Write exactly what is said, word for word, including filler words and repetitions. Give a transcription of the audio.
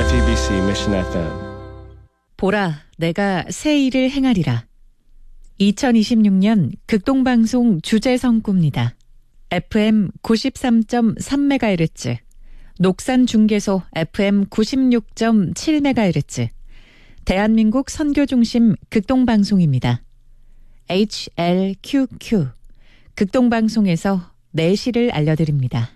에프이비씨 Mission 에프엠. 보라, 내가 새 일을 행하리라. 이천이십육 년 극동방송 주제성구입니다. 에프엠 구십삼 점 삼 메가헤르츠, 녹산중계소 에프엠 구십육 점 칠 메가헤르츠, 대한민국 선교중심 극동방송입니다. 에이치엘큐큐, 극동방송에서 내시를 알려드립니다.